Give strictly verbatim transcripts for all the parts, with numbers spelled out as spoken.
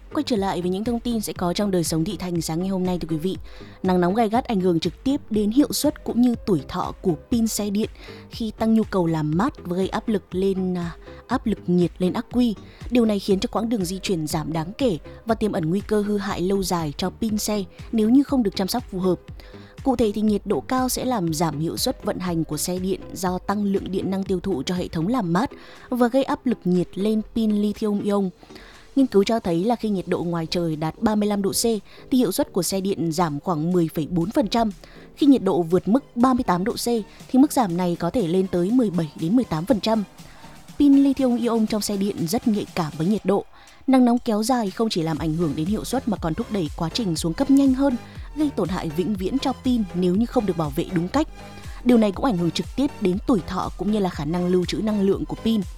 Quay trở lại với những thông tin sẽ có trong đời sống thị thành sáng ngày hôm nay thưa quý vị. Nắng nóng gay gắt ảnh hưởng trực tiếp đến hiệu suất cũng như tuổi thọ của pin xe điện khi tăng nhu cầu làm mát và gây áp lực lên áp lực nhiệt lên ắc quy. Điều này khiến cho quãng đường di chuyển giảm đáng kể và tiềm ẩn nguy cơ hư hại lâu dài cho pin xe nếu như không được chăm sóc phù hợp. Cụ thể thì nhiệt độ cao sẽ làm giảm hiệu suất vận hành của xe điện do tăng lượng điện năng tiêu thụ cho hệ thống làm mát và gây áp lực nhiệt lên pin lithium-ion. Nghiên cứu cho thấy là khi nhiệt độ ngoài trời đạt ba mươi lăm độ C thì hiệu suất của xe điện giảm khoảng mười phẩy bốn phần trăm. Khi nhiệt độ vượt mức ba mươi tám độ C thì mức giảm này có thể lên tới mười bảy đến mười tám phần trăm. Pin lithium-ion trong xe điện rất nhạy cảm với nhiệt độ. Nắng nóng kéo dài không chỉ làm ảnh hưởng đến hiệu suất mà còn thúc đẩy quá trình xuống cấp nhanh hơn, gây tổn hại vĩnh viễn cho pin nếu như không được bảo vệ đúng cách. Điều này cũng ảnh hưởng trực tiếp đến tuổi thọ cũng như là khả năng lưu trữ năng lượng của pin.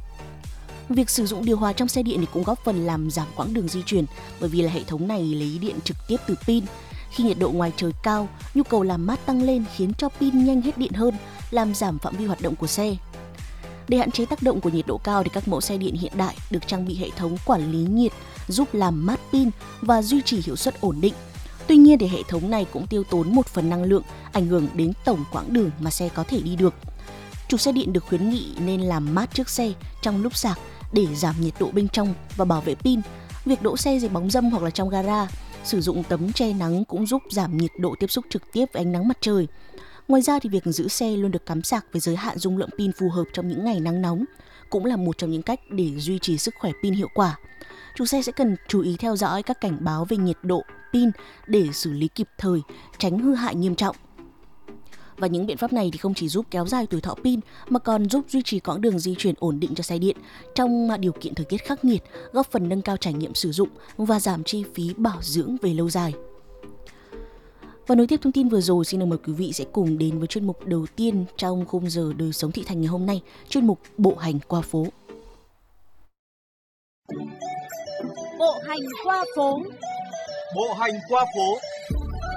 Việc sử dụng điều hòa trong xe điện thì cũng góp phần làm giảm quãng đường di chuyển bởi vì là hệ thống này lấy điện trực tiếp từ pin. Khi nhiệt độ ngoài trời cao, nhu cầu làm mát tăng lên khiến cho pin nhanh hết điện hơn, làm giảm phạm vi hoạt động của xe. Để hạn chế tác động của nhiệt độ cao thì các mẫu xe điện hiện đại được trang bị hệ thống quản lý nhiệt giúp làm mát pin và duy trì hiệu suất ổn định. Tuy nhiên thì hệ thống này cũng tiêu tốn một phần năng lượng, ảnh hưởng đến tổng quãng đường mà xe có thể đi được. Chủ xe điện được khuyến nghị nên làm mát trước xe trong lúc sạc để giảm nhiệt độ bên trong và bảo vệ pin. Việc đỗ xe dưới bóng râm hoặc là trong gara, sử dụng tấm che nắng cũng giúp giảm nhiệt độ tiếp xúc trực tiếp với ánh nắng mặt trời. Ngoài ra thì việc giữ xe luôn được cắm sạc với giới hạn dung lượng pin phù hợp trong những ngày nắng nóng cũng là một trong những cách để duy trì sức khỏe pin hiệu quả. Chủ xe sẽ cần chú ý theo dõi các cảnh báo về nhiệt độ pin để xử lý kịp thời, tránh hư hại nghiêm trọng. Và những biện pháp này thì không chỉ giúp kéo dài tuổi thọ pin mà còn giúp duy trì quãng đường di chuyển ổn định cho xe điện trong điều kiện thời tiết khắc nghiệt, góp phần nâng cao trải nghiệm sử dụng và giảm chi phí bảo dưỡng về lâu dài. Và nối tiếp thông tin vừa rồi, xin mời quý vị sẽ cùng đến với chuyên mục đầu tiên trong khung giờ đời sống thị thành ngày hôm nay, chuyên mục Bộ hành qua phố. Bộ hành qua phố. Bộ hành qua phố.